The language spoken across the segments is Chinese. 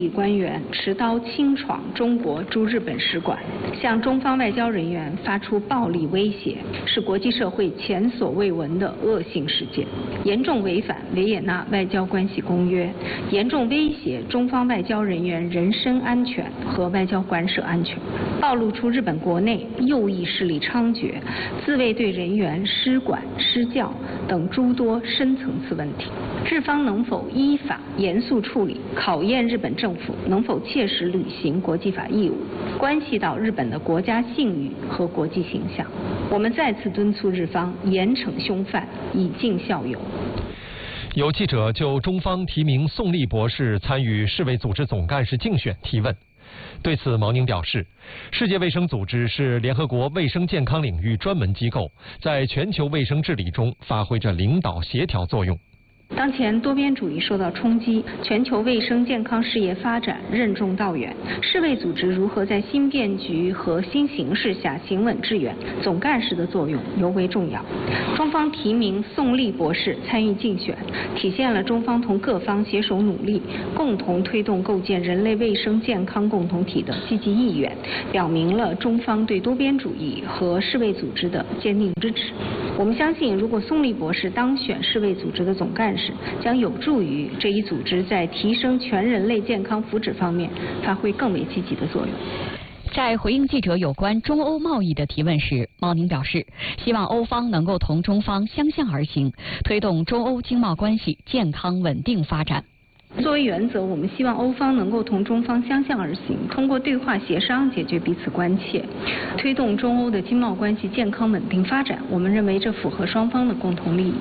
官员持刀清闯中国驻日本使馆，向中方外交人员发出暴力威胁，是国际社会前所未闻的恶性事件，严重违反维也纳外交关系公约，严重威胁中方外交人员人身安全和外交官舍安全，暴露出日本国内右翼势力猖獗、自卫队人员失管失教等诸多深层次问题。日方能否依法严肃处理，考验日本政府能否切实履行国际法义务，关系到日本的国家信誉和国际形象。我们再次敦促日方严惩凶犯，以儆效尤。 有记者就中方提名宋立博士参与世卫组织总干事竞选提问。对此，毛宁表示，世界卫生组织是联合国卫生健康领域专门机构，在全球卫生治理中发挥着领导协调作用。 当前多边主义受到冲击，全球卫生健康事业发展任重道远。世卫组织如何在新变局和新形势下行稳致远，总干事的作用尤为重要。中方提名宋立博士参与竞选，体现了中方同各方携手努力，共同推动构建人类卫生健康共同体的积极意愿，表明了中方对多边主义和世卫组织的坚定支持。我们相信，如果宋立博士当选世卫组织的总干事，将有助于这一组织在提升全人类健康福祉方面发挥更为积极的作用。 在回应记者有关中欧贸易的提问时，毛宁表示，希望欧方能够同中方相向而行，推动中欧经贸关系健康稳定发展。 作为原则，我们希望欧方能够同中方相向而行，通过对话协商解决彼此关切，推动中欧的经贸关系健康稳定发展。我们认为这符合双方的共同利益。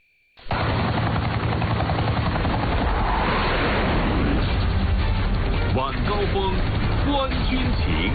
晚高峰，观军情。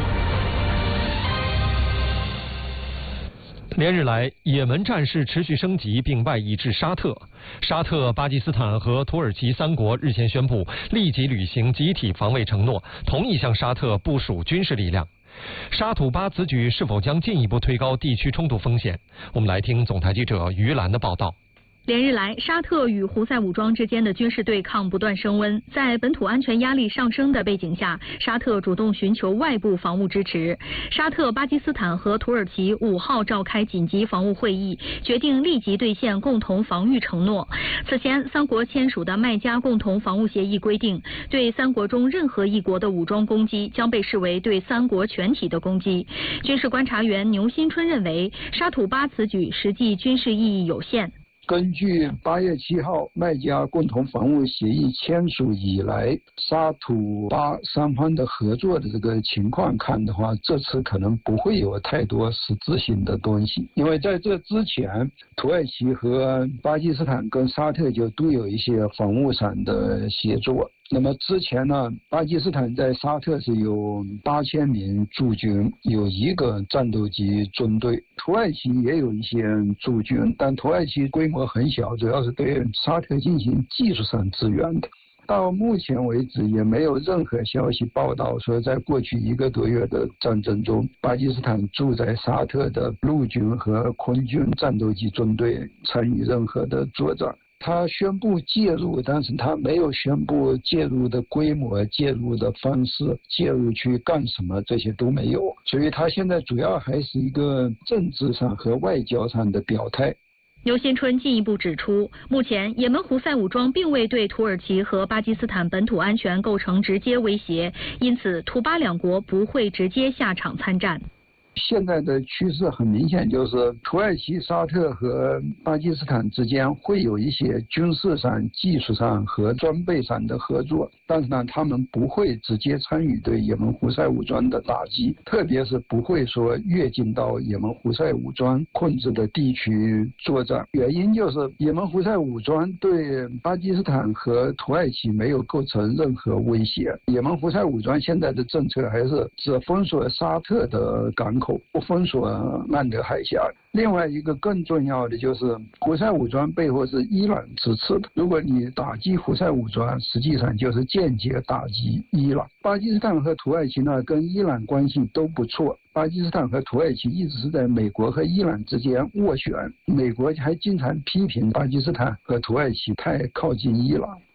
连日来，也门战事持续升级并外溢至沙特。沙特、巴基斯坦和土耳其三国日前宣布立即履行集体防卫承诺，同意向沙特部署军事力量。沙土巴此举是否将进一步推高地区冲突风险？我们来听总台记者于兰的报道。 连日来，沙特与胡塞武装之间的军事对抗不断升温。在本土安全压力上升的背景下，沙特主动寻求外部防务支持。沙特、巴基斯坦和土耳其5号召开紧急防务会议，决定立即兑现共同防御承诺。此前，三国签署的麦加共同防务协议规定，对三国中任何一国的武装攻击将被视为对三国全体的攻击。军事观察员牛新春认为，沙土巴此举实际军事意义有限。 根据8月7号麦加共同防务协议签署以来，沙土巴三方的合作的这个情况看的话，这次可能不会有太多实质性的东西，因为在这之前，土耳其和巴基斯坦跟沙特就都有一些防务上的协作。那么之前呢，巴基斯坦在沙特是有8000名驻军，有1个战斗机中队。土耳其也有一些驻军，但土耳其规模很小，主要是对沙特进行技术上支援的。到目前为止，也没有任何消息报道说，在过去1个多月的战争中，巴基斯坦驻在沙特的陆军和空军战斗机中队参与任何的作战。他宣布介入，但是他没有宣布介入的规模、介入的方式、介入去干什么，这些都没有。所以他现在主要还是一个政治上和外交上的表态。 牛新春进一步指出，目前也门胡塞武装并未对土耳其和巴基斯坦本土安全构成直接威胁，因此土巴两国不会直接下场参战。 现在的趋势很明显，就是土耳其、沙特和巴基斯坦之间会有一些军事上、技术上和装备上的合作，但是呢，他们不会直接参与对也门胡塞武装的打击，特别是不会说越境到也门胡塞武装控制的地区作战。原因就是也门胡塞武装对巴基斯坦和土耳其没有构成任何威胁。也门胡塞武装现在的政策还是只封锁沙特的港口，不封锁曼德海峡。另外一个更重要的就是胡塞武装背后是伊朗支持的，如果你打击胡塞武装，实际上就是间接打击伊朗。巴基斯坦和土耳其呢，跟伊朗关系都不错，巴基斯坦和土耳其一直是在美国和伊朗之间斡旋，美国还经常批评巴基斯坦和土耳其太靠近伊朗。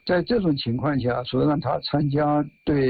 在这种情况下，说让他参加对